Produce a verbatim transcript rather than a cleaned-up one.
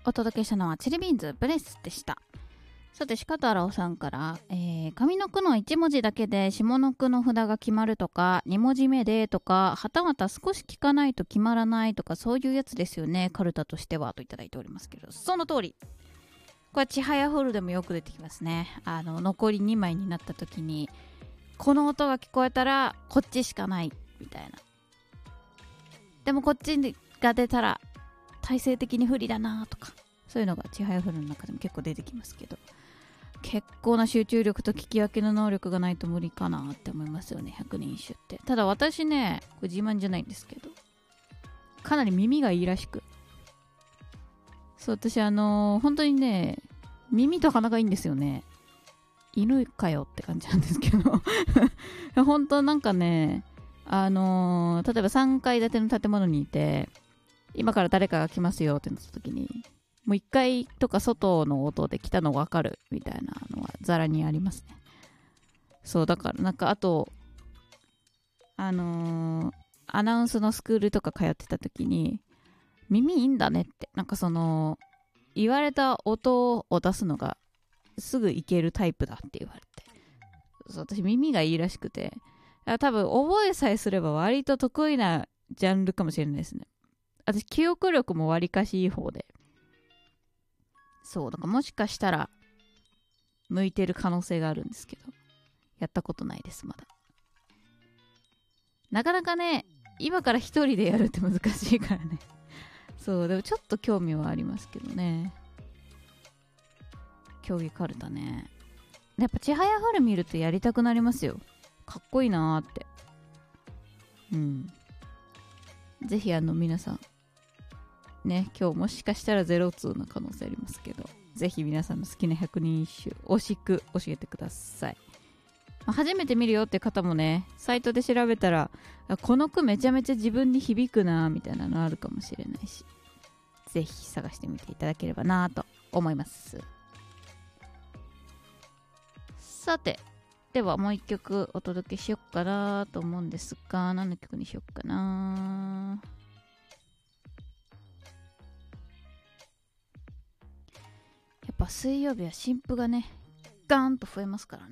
お届けしたのはチリビーンズブレスでした。さて、鹿太郎さんから、えー、上の句のいち文字だけで下の句の札が決まるとか、に文字目でとか、はたまた少し聞かないと決まらないとか、そういうやつですよね、カルタとしてはといただいておりますけど、その通り。これはちはやふるでもよく出てきますね。あの残りにまいになった時に、この音が聞こえたらこっちしかないみたいな。でもこっちが出たら体制的に不利だなとか、そういうのがちはやふるの中でも結構出てきますけど、結構な集中力と聞き分けの能力がないと無理かなって思いますよね、百人一首って。ただ私ね、これ自慢じゃないんですけど、かなり耳がいいらしく、そう、私あのー、本当にね、耳と鼻がいいんですよね。犬かよって感じなんですけど本当なんかね、あのー、例えばさんかい建ての建物にいて、今から誰かが来ますよってなった時に、もういっかいとか外の音で来たの分かるみたいなのはザラにありますね。そうだからなんか、あとあのー、アナウンスのスクールとか通ってた時に、耳いいんだねって、なんかその言われた音を出すのがすぐいけるタイプだって言われて、そう、私耳がいいらしくて、多分覚えさえすれば割と得意なジャンルかもしれないですね。私記憶力もわりかしいい方で、そうだからもしかしたら向いてる可能性があるんですけど、やったことないですまだ。なかなかね、今から一人でやるって難しいからねそう、でもちょっと興味はありますけどね。競技カルタね、やっぱちはやふる見るとやりたくなりますよ。かっこいいなーって。うん、ぜひあの皆さんね、今日もしかしたらゼロツーの可能性ありますけど、ぜひ皆さんの好きな百人一首惜しく教えてください。まあ、初めて見るよって方もね、サイトで調べたら、この句めちゃめちゃ自分に響くなみたいなのあるかもしれないし、ぜひ探してみていただければなと思います。さて、ではもう一曲お届けしよっかなと思うんですが、何の曲にしよっかな。やっぱ水曜日は新譜がね、ガーンと増えますからね。